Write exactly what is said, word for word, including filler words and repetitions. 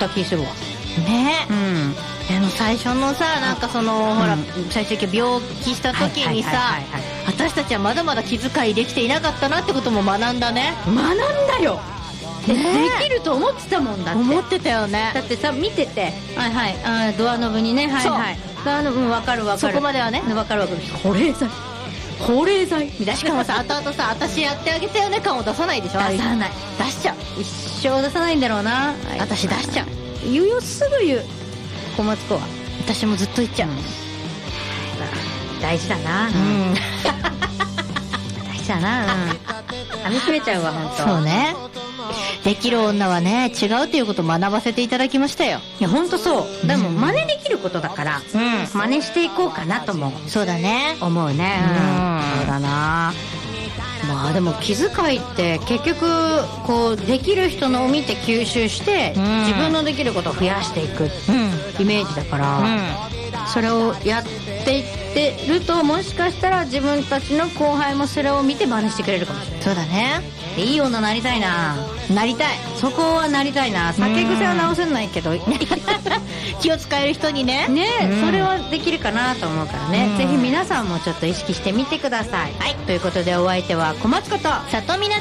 った気するわね。 うん。 でも最初のさ、なんかその、うん、ほら最初病気した時にさ、私たちはまだまだ気遣いできていなかったなってことも学んだね。 学んだよ。で, ね、 できると思ってたもんだって。 思ってたよね。 だってさ見てて、はいはいあドアノブにね、はいはいドアノブ、分かる分かる、 そこまではね分かる分かる、保冷剤保冷剤みたいな。 しかもさ後々さ私やってあげたよね感を出さないでしょ。 出さない、 出しちゃう。 一生出さないんだろうな。 私出しちゃう。 言うよ、すぐ言う。小松子は私もずっと言っちゃう、うん、 大事だな、うん、大事だな、うん、噛みしめちゃうわ本当。 そうね、できる女はね違うっていうことを学ばせていただきましたよ。 いや本当そう。でも真似できることだから、うん、真似していこうかなとも。 そうだね、 思うね、うん、そうだな。まあでも気遣いって結局こうできる人のを見て吸収して、うん、自分のできることを増やしていく、うん、イメージだから、うん、それをやっていってると、もしかしたら自分たちの後輩もそれを見て真似してくれるかもしれない。 そうだね。 いい女なりたいな。 なりたい、 そこはなりたいな。酒癖は直せないけど気を使える人にねね、それはできるかなと思うからね、ぜひ皆さんもちょっと意識してみてください。はい、ということでお相手は小松こと里見菜